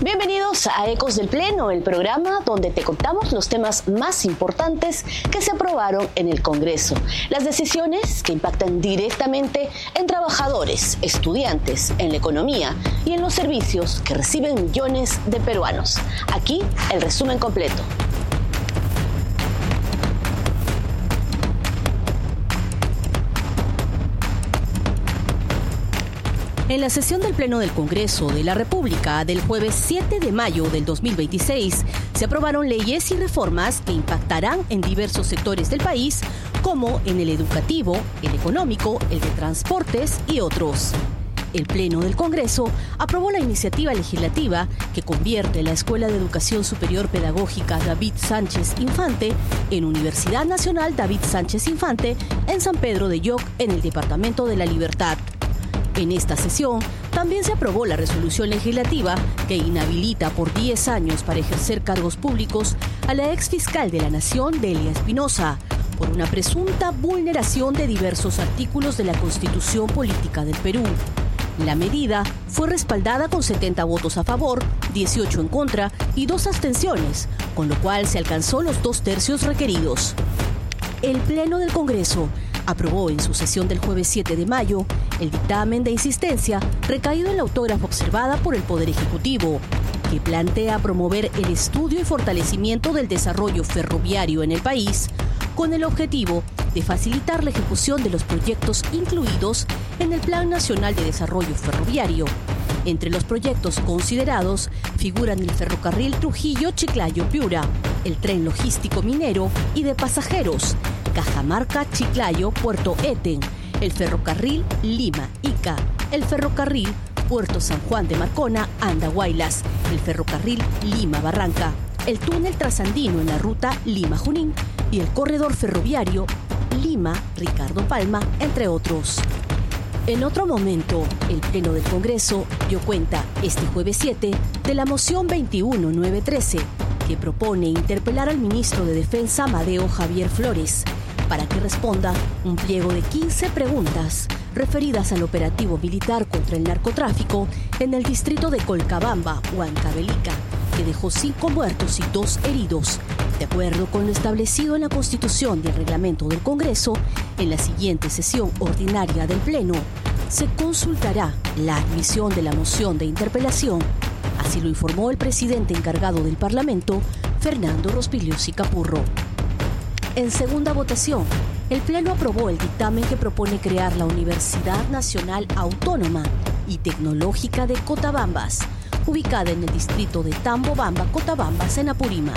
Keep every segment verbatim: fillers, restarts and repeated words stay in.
Bienvenidos a Ecos del Pleno, el programa donde te contamos los temas más importantes que se aprobaron en el Congreso. Las decisiones que impactan directamente en trabajadores, estudiantes, en la economía y en los servicios que reciben millones de peruanos. Aquí el resumen completo. En la sesión del Pleno del Congreso de la República del jueves siete de mayo del dos mil veintiséis, se aprobaron leyes y reformas que impactarán en diversos sectores del país, como en el educativo, el económico, el de transportes y otros. El Pleno del Congreso aprobó la iniciativa legislativa que convierte la Escuela de Educación Superior Pedagógica David Sánchez Infante en Universidad Nacional David Sánchez Infante en San Pedro de Yoc, en el Departamento de La Libertad. En esta sesión también se aprobó la resolución legislativa que inhabilita por diez años para ejercer cargos públicos a la exfiscal de la Nación, Delia Espinosa, por una presunta vulneración de diversos artículos de la Constitución Política del Perú. La medida fue respaldada con setenta votos a favor, dieciocho en contra y dos abstenciones, con lo cual se alcanzó los dos tercios requeridos. El Pleno del Congreso aprobó en su sesión del jueves siete de mayo el dictamen de insistencia recaído en la autógrafa observada por el Poder Ejecutivo, que plantea promover el estudio y fortalecimiento del desarrollo ferroviario en el país, con el objetivo de facilitar la ejecución de los proyectos incluidos en el Plan Nacional de Desarrollo Ferroviario. Entre los proyectos considerados figuran el ferrocarril Trujillo-Chiclayo-Piura, el tren logístico minero y de pasajeros, Cajamarca-Chiclayo-Puerto Eten, el ferrocarril Lima-Ica, el ferrocarril Puerto San Juan de Marcona, Andahuaylas, el ferrocarril Lima-Barranca, el túnel trasandino en la ruta Lima-Junín y el corredor ferroviario Lima-Ricardo Palma, entre otros. En otro momento, el Pleno del Congreso dio cuenta este jueves siete de la moción veintiuno mil novecientos trece, que propone interpelar al ministro de Defensa, Amadeo Javier Flores, para que responda un pliego de quince preguntas referidas al operativo militar contra el narcotráfico en el distrito de Colcabamba, Huancavelica, que dejó cinco muertos y dos heridos. De acuerdo con lo establecido en la Constitución y el reglamento del Congreso, en la siguiente sesión ordinaria del Pleno se consultará la admisión de la moción de interpelación. Así lo informó el presidente encargado del Parlamento, Fernando Rospigliosi Capurro. En segunda votación, el Pleno aprobó el dictamen que propone crear la Universidad Nacional Autónoma y Tecnológica de Cotabambas, ubicada en el distrito de Tambobamba, Cotabambas, en Apurímac.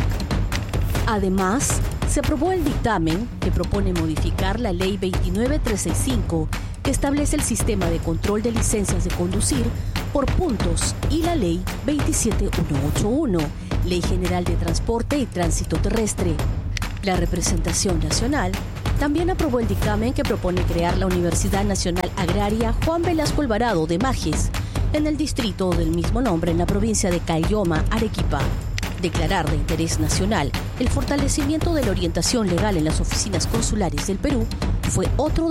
Además, se aprobó el dictamen que propone modificar la Ley veintinueve mil trescientos sesenta y cinco, que establece el sistema de control de licencias de conducir por puntos, y la Ley veintisiete mil ciento ochenta y uno, Ley General de Transporte y Tránsito Terrestre. La representación nacional también aprobó el dictamen que propone crear la Universidad Nacional Agraria Juan Velasco Alvarado de Majes, en el distrito del mismo nombre en la provincia de Caylloma, Arequipa. Declarar de interés nacional el fortalecimiento de la orientación legal en las oficinas consulares del Perú fue otro de